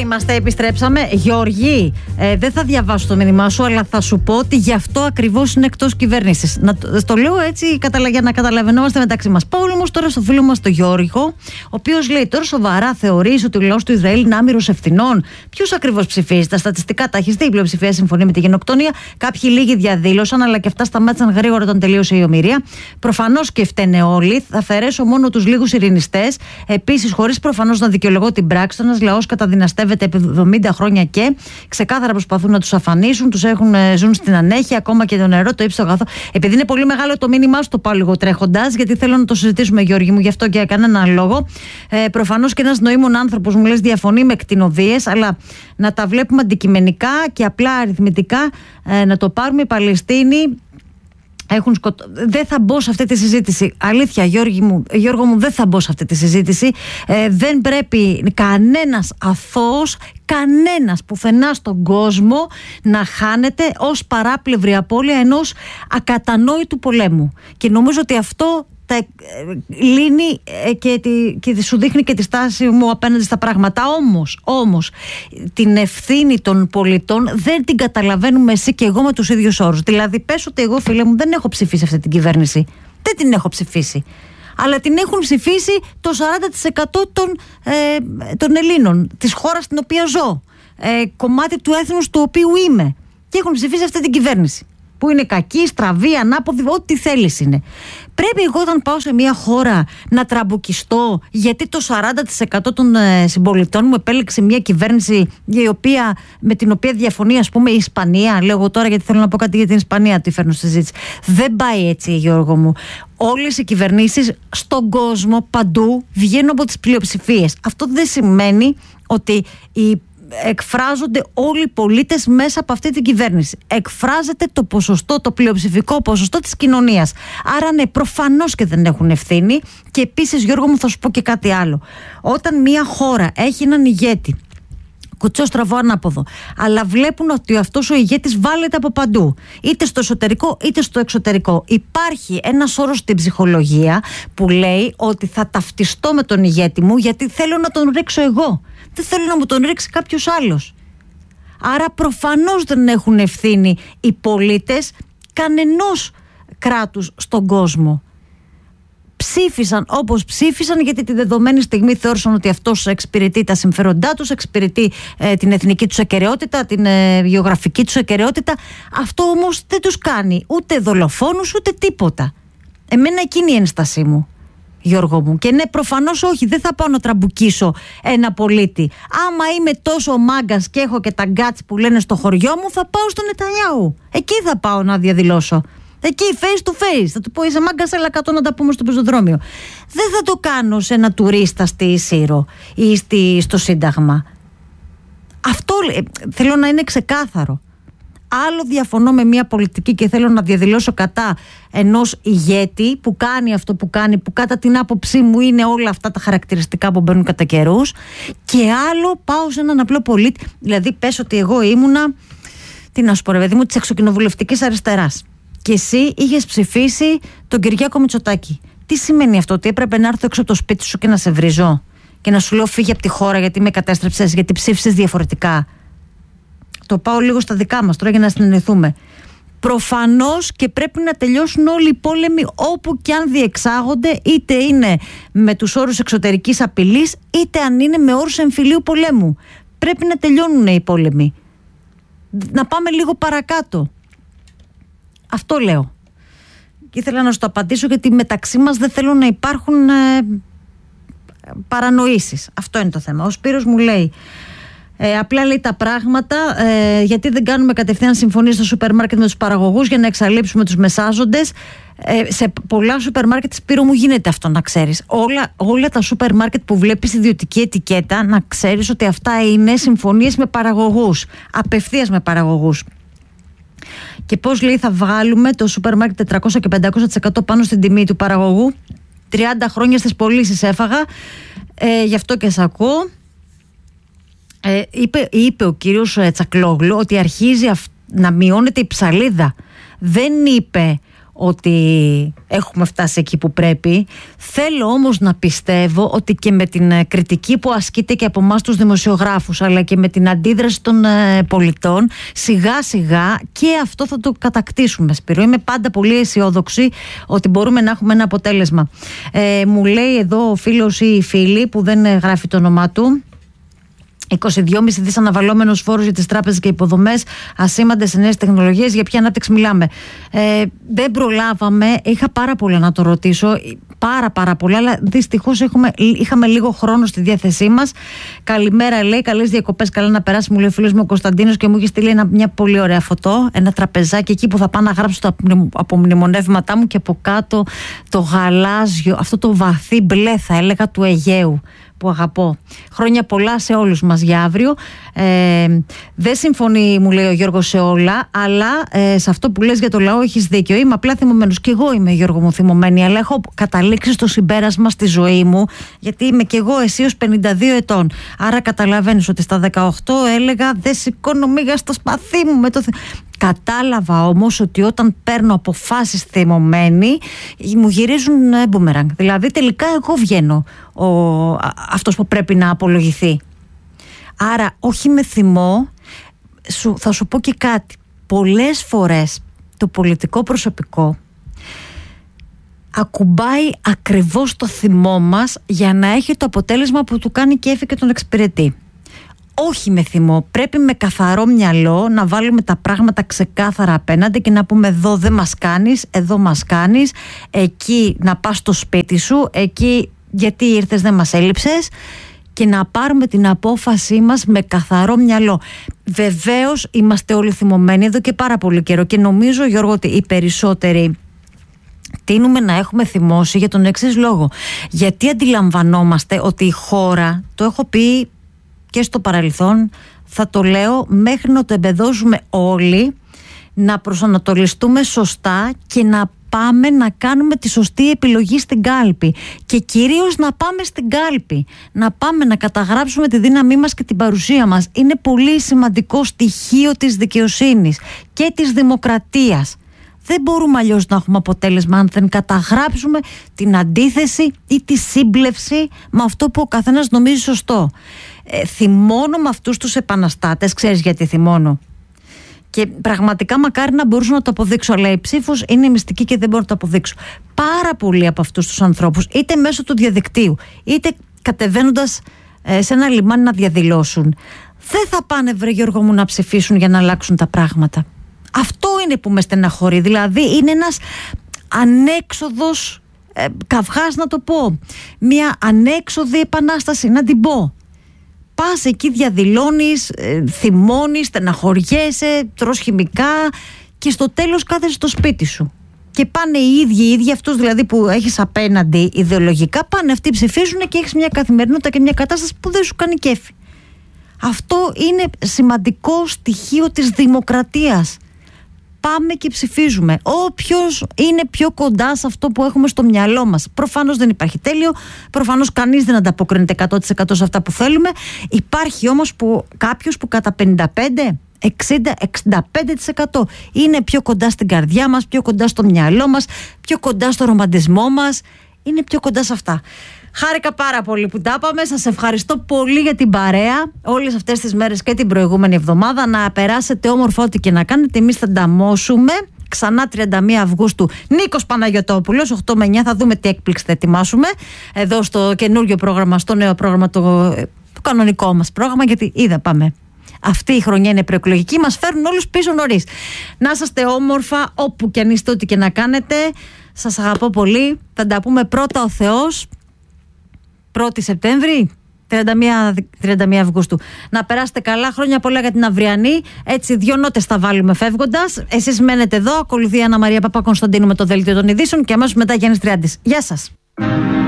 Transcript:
Είμαστε, επιστρέψαμε. Γιώργη, δεν θα διαβάσω το μήνυμά σου, αλλά θα σου πω ότι γι' αυτό ακριβώς είναι εκτός κυβέρνησης. Το λέω έτσι για να καταλαβαίνόμαστε μεταξύ μας. Πάω όμως τώρα στο φίλο μας τον Γιώργο, ο οποίος λέει: τώρα σοβαρά θεωρείς ότι ο λαός του Ισραήλ είναι άμυρος ευθυνών? Ποιος ακριβώς ψηφίζει? Τα στατιστικά τα έχεις δει? Η πλειοψηφία συμφωνεί με τη γενοκτονία. Κάποιοι λίγοι διαδήλωσαν, αλλά και αυτά σταμάτησαν γρήγορα όταν τελείωσε η ομηρία. Προφανώς και φταίνε όλοι. Θα αφαιρέσω μόνο τους λίγους ειρηνιστές. Επίσης, χωρίς προφανώς να δικαιολογώ την πράξη, ένας λαός καταδυναστεύεται επί 70 χρόνια και ξεκάθαρα προσπαθούν να τους αφανίσουν, ζουν στην ανέχεια, ακόμα και το νερό, το ύψιστο αγαθό. Επειδή είναι πολύ μεγάλο το μήνυμά σου, το πάω λίγο τρέχοντας, γιατί θέλω να το συζητήσουμε, Γιώργη μου, γι' αυτό και για κανέναν λόγο. Προφανώς και ένας νοήμων άνθρωπος, μου λες, διαφωνεί με κτηνοδίες, αλλά να τα βλέπουμε αντικειμενικά και απλά αριθμητικά, να το πάρουμε. Οι Παλαιστίνοι δεν θα μπω σε αυτή τη συζήτηση. Αλήθεια, Γιώργο μου, δεν θα μπω σε αυτή τη συζήτηση. Δεν πρέπει κανένας αθώος, κανένας πουθενά στον κόσμο να χάνεται ως παράπλευρη απώλεια ενός ακατανόητου πολέμου. Και νομίζω ότι αυτό λύνει και σου δείχνει και τη στάση μου απέναντι στα πράγματα. Όμως την ευθύνη των πολιτών δεν την καταλαβαίνουμε εσύ και εγώ με τους ίδιους όρους. Δηλαδή, πες ότι εγώ, φίλε μου, δεν έχω ψηφίσει αυτή την κυβέρνηση. Δεν την έχω ψηφίσει. Αλλά την έχουν ψηφίσει το 40% των Ελλήνων, της χώρας στην οποία ζω, κομμάτι του έθνους του οποίου είμαι. Και έχουν ψηφίσει αυτή την κυβέρνηση, που είναι κακή, στραβή, ανάποδη, ό,τι θέλεις είναι. Πρέπει εγώ, όταν πάω σε μια χώρα, να τραμπουκιστώ γιατί το 40% των συμπολιτών μου επέλεξε μια κυβέρνηση με την οποία διαφωνεί, ας πούμε, η Ισπανία? Λέω εγώ τώρα, γιατί θέλω να πω κάτι για την Ισπανία, τη φέρνω στη συζήτηση. Δεν πάει έτσι, Γιώργο μου. Όλες οι κυβερνήσεις στον κόσμο, παντού, βγαίνουν από τις πλειοψηφίες. Αυτό δεν σημαίνει ότι εκφράζονται όλοι οι πολίτες μέσα από αυτή την κυβέρνηση. Εκφράζεται το ποσοστό, το πλειοψηφικό ποσοστό της κοινωνίας. Άρα ναι, προφανώς και δεν έχουν ευθύνη. Και επίσης, Γιώργο μου, θα σου πω και κάτι άλλο. Όταν μια χώρα έχει έναν ηγέτη κουτσό, στραβό, ανάποδο, αλλά βλέπουν ότι αυτός ο ηγέτης βάλεται από παντού, είτε στο εσωτερικό είτε στο εξωτερικό, υπάρχει ένας όρος στην ψυχολογία που λέει ότι θα ταυτιστώ με τον ηγέτη μου, γιατί θέλω να τον ρίξω εγώ. Δεν θέλω να μου τον ρίξει κάποιος άλλος. Άρα προφανώς δεν έχουν ευθύνη οι πολίτες κανενός κράτους στον κόσμο. Ψήφισαν όπως ψήφισαν, γιατί τη δεδομένη στιγμή θεώρησαν ότι αυτός εξυπηρετεί τα συμφέροντά τους, εξυπηρετεί την εθνική τους ακεραιότητα, την γεωγραφική τους ακεραιότητα. Αυτό όμως δεν τους κάνει ούτε δολοφόνους ούτε τίποτα. Εμένα εκείνη η ένστασή μου, Γιώργο μου. Και ναι, προφανώς όχι, δεν θα πάω να τραμπουκίσω ένα πολίτη. Άμα είμαι τόσο μάγκας και έχω και τα γκάτς που λένε στο χωριό μου, θα πάω στον Νετανιάου. Εκεί θα πάω να διαδηλώσω. Εκεί, face to face. Θα του πω: είσαι μάγκας, έλα κάτω να τα πούμε στο πεζοδρόμιο. Δεν θα το κάνω σε ένα τουρίστα στη Σύρο ή στο Σύνταγμα. Αυτό θέλω να είναι ξεκάθαρο. Άλλο διαφωνώ με μια πολιτική και θέλω να διαδηλώσω κατά ενός ηγέτη που κάνει αυτό που κάνει, που κατά την άποψή μου είναι όλα αυτά τα χαρακτηριστικά που μπαίνουν κατά καιρούς, και άλλο πάω σε έναν απλό πολίτη. Δηλαδή, πες ότι εγώ ήμουνα, τι να σου πω, ρε παιδί μου, της εξοκοινοβουλευτικής αριστεράς και εσύ είχες ψηφίσει τον Κυριάκο Μητσοτάκη. Τι σημαίνει αυτό? Ότι έπρεπε να έρθω έξω από το σπίτι σου και να σε βρίζω και να σου λέω φύγε από τη χώρα γιατί με κατέστρεψες, γιατί ψήφισες διαφορετικά? Το πάω λίγο στα δικά μας τώρα για να συνεννοηθούμε. Προφανώς και πρέπει να τελειώσουν όλοι οι πόλεμοι όπου και αν διεξάγονται, είτε είναι με τους όρους εξωτερικής απειλής, είτε αν είναι με όρους εμφυλίου πολέμου. Πρέπει να τελειώνουν οι πόλεμοι. Να πάμε λίγο παρακάτω. Αυτό λέω. Και ήθελα να σου το απαντήσω, γιατί μεταξύ μας δεν θέλω να υπάρχουν παρανοήσεις. Αυτό είναι το θέμα. Ο Σπύρος μου λέει: απλά λέει τα πράγματα, γιατί δεν κάνουμε κατευθείαν συμφωνίες στο σούπερ μάρκετ με τους παραγωγούς για να εξαλείψουμε τους μεσάζοντες? Σε πολλά σούπερ μάρκετ, Σπύρο μου, γίνεται αυτό, να ξέρεις. Όλα τα σούπερ μάρκετ που βλέπεις ιδιωτική ετικέτα, να ξέρεις ότι αυτά είναι συμφωνίες με παραγωγούς, απευθείας με παραγωγούς. Και πώς, λέει, θα βγάλουμε το σούπερ μάρκετ 400 και 500% πάνω στην τιμή του παραγωγού? 30 χρόνια στις πωλήσεις έφαγα, γι' αυτό και σ' ακούω. Είπε ο κύριος Τσακλόγλου ότι αρχίζει να μειώνεται η ψαλίδα. Δεν είπε ότι έχουμε φτάσει εκεί που πρέπει. Θέλω όμως να πιστεύω ότι και με την κριτική που ασκείται και από εμάς τους δημοσιογράφους, αλλά και με την αντίδραση των πολιτών, σιγά σιγά και αυτό θα το κατακτήσουμε, Σπύρο. Είμαι πάντα πολύ αισιόδοξη ότι μπορούμε να έχουμε ένα αποτέλεσμα. Μου λέει εδώ ο φίλος ή η φίλη που δεν γράφει το όνομά του, 22,5 δις αναβαλλόμενος φόρος για τις τράπεζες και υποδομές, ασήμαντες σε νέες τεχνολογίες. Για ποια ανάπτυξη μιλάμε? Δεν προλάβαμε. Είχα πάρα πολλά να το ρωτήσω. Πάρα πολλά, αλλά δυστυχώς είχαμε λίγο χρόνο στη διάθεσή μας. Καλημέρα, λέει. Καλές διακοπές, καλά να περάσει, μου λέει ο φίλος μου ο Κωνσταντίνος, και μου έχει στείλει μια πολύ ωραία φωτό. Ένα τραπεζάκι εκεί που θα πάω να γράψω τα απομνημονεύματά μου, και από κάτω το γαλάζιο, αυτό το βαθύ μπλε, θα έλεγα, του Αιγαίου, που αγαπώ. Χρόνια πολλά σε όλους μας για αύριο. Δεν συμφωνεί, μου λέει ο Γιώργος, σε όλα, αλλά σε αυτό που λες για το λαό έχεις δίκιο. Είμαι απλά θυμωμένος. Και εγώ είμαι, Γιώργο μου, θυμωμένη, αλλά έχω καταλήξει στο συμπέρασμα στη ζωή μου, γιατί είμαι κι εγώ αισίως 52 ετών. Άρα καταλαβαίνεις ότι στα 18 έλεγα δεν σηκώνω μίγα στο σπαθί μου με το Κατάλαβα όμως ότι όταν παίρνω αποφάσεις θυμωμένη, μου γυρίζουν μπούμεραγκ. Δηλαδή τελικά εγώ βγαίνω αυτός που πρέπει να απολογηθεί. Άρα όχι με θυμό. Θα σου πω και κάτι. Πολλές φορές το πολιτικό προσωπικό ακουμπάει ακριβώς το θυμό μας για να έχει το αποτέλεσμα που του κάνει κέφι και τον εξυπηρετεί. Όχι με θυμό, πρέπει με καθαρό μυαλό να βάλουμε τα πράγματα ξεκάθαρα απέναντι και να πούμε εδώ δεν μας κάνεις, εδώ μας κάνεις, εκεί να πας στο σπίτι σου, εκεί γιατί ήρθες δεν μας έλειψες, και να πάρουμε την απόφασή μας με καθαρό μυαλό. Βεβαίως είμαστε όλοι θυμωμένοι εδώ και πάρα πολύ καιρό, και νομίζω, Γιώργο, ότι οι περισσότεροι τείνουμε να έχουμε θυμώσει για τον εξής λόγο. Γιατί αντιλαμβανόμαστε ότι η χώρα, το έχω πει και στο παρελθόν, θα το λέω μέχρι να το εμπεδώσουμε όλοι, να προσανατολιστούμε σωστά και να πάμε να κάνουμε τη σωστή επιλογή στην κάλπη, και κυρίως να πάμε στην κάλπη, να πάμε να καταγράψουμε τη δύναμή μας και την παρουσία μας. Είναι πολύ σημαντικό στοιχείο της δικαιοσύνης και της δημοκρατίας. Δεν μπορούμε αλλιώς να έχουμε αποτέλεσμα αν δεν καταγράψουμε την αντίθεση ή τη σύμπλευση με αυτό που ο καθένας νομίζει σωστό. Θυμώνω με αυτούς τους επαναστάτες. Ξέρεις γιατί θυμώνω? Και πραγματικά μακάρι να μπορούσα να το αποδείξω, αλλά η ψήφος είναι μυστική και δεν μπορώ να το αποδείξω. Πάρα πολλοί από αυτούς τους ανθρώπους, είτε μέσω του διαδικτύου, είτε κατεβαίνοντας σε ένα λιμάνι να διαδηλώσουν, δεν θα πάνε, βρε Γιώργο μου, να ψηφίσουν για να αλλάξουν τα πράγματα. Αυτό είναι που με στεναχωρεί. Δηλαδή είναι ένας ανέξοδος καυγάς, να το πω, μια ανέξοδη επανάσταση, να την πω. Πας εκεί, διαδηλώνεις, θυμώνεις, στεναχωριέσαι, τρως χημικά, και στο τέλος κάθεσαι στο σπίτι σου. Και πάνε οι ίδιοι, αυτούς δηλαδή που έχεις απέναντι ιδεολογικά, πάνε αυτοί, ψηφίζουν, και έχεις μια καθημερινότητα και μια κατάσταση που δεν σου κάνει κέφι. Αυτό είναι σημαντικό στοιχείο της δημοκρατίας. Πάμε και ψηφίζουμε. Όποιος είναι πιο κοντά σε αυτό που έχουμε στο μυαλό μας. Προφανώς δεν υπάρχει τέλειο, προφανώς κανείς δεν ανταποκρίνεται 100% σε αυτά που θέλουμε. Υπάρχει όμως κάποιος που κατά 55%, 60%, 65% είναι πιο κοντά στην καρδιά μας, πιο κοντά στο μυαλό μας, πιο κοντά στο ρομαντισμό μας. Είναι πιο κοντά σε αυτά. Χάρηκα πάρα πολύ που τα είπαμε. Σας ευχαριστώ πολύ για την παρέα όλες αυτές τις μέρες και την προηγούμενη εβδομάδα. Να περάσετε όμορφα ό,τι και να κάνετε. Εμείς θα νταμώσουμε. Ξανά 31 Αυγούστου, Νίκος Παναγιωτόπουλος, 8 με 9. Θα δούμε τι έκπληξη θα ετοιμάσουμε εδώ στο καινούριο πρόγραμμα, στο νέο πρόγραμμα, το κανονικό μας πρόγραμμα. Γιατί είδα, πάμε. Αυτή η χρονιά είναι προεκλογική, μας φέρνουν όλους πίσω νωρίς. Να είστε όμορφα όπου και αν είστε, ό,τι και να κάνετε. Σας αγαπώ πολύ. Θα τα πούμε πρώτα ο Θεός, 1η Σεπτέμβρη, 31 Αυγούστου. Να περάσετε καλά, χρόνια πολλά για την αυριανή. Έτσι, 2 νότες θα βάλουμε φεύγοντας. Εσείς μένετε εδώ. Ακολουθεί η Άννα Μαρία Παπα-Κωνσταντίνου με το Δελτίο των Ειδήσεων, και αμέσως μετά Γιάννης Τριάντης. Γεια σας.